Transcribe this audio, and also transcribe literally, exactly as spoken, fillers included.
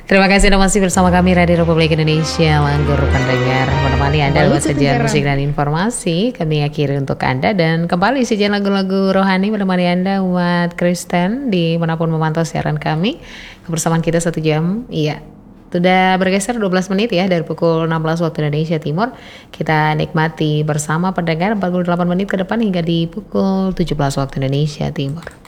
Terima kasih Anda masih bersama kami Radio Republik Indonesia, Langgur pendengar, menemani Anda lewat sajian musik dan informasi. Kami akhiri untuk Anda dan kembali sajian lagu-lagu rohani menemani Anda umat Kristen dimanapun memantau siaran kami. Kebersamaan kita satu jam, iya. Sudah bergeser dua belas menit ya dari pukul enam belas waktu Indonesia Timur. Kita nikmati bersama pendengar empat puluh delapan menit ke depan hingga di pukul tujuh belas waktu Indonesia Timur.